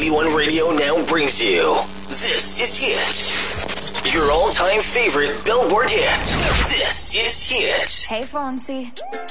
W1 Radio now brings you This Is Hit. Your all-time favorite Billboard hit. This is Hit. Hey, Fonzie.